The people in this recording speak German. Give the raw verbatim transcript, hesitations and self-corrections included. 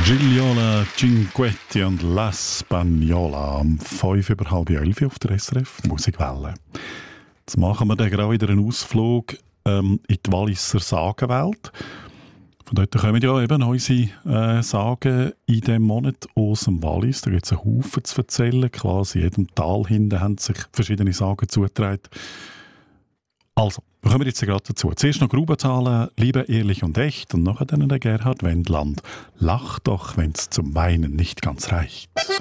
Gigliola Cinquetti und La Spagnola um fünf über halb elf auf der S R F Musikwelle. Jetzt machen wir dann gerade wieder einen Ausflug ähm, in die Walliser Sagenwelt. Von dort kommen ja eben unsere äh, Sagen in diesem Monat aus dem Wallis. Da gibt es einen Haufen zu erzählen. Quasi in jedem Tal hinten haben sich verschiedene Sagen zugetragen. Also, wir kommen jetzt gerade dazu. Zuerst noch Grubenzahlen, Liebe, ehrlich und echt. Und nachher dann der Gerhard Wendland. Lach doch, wenn's zum Weinen nicht ganz reicht.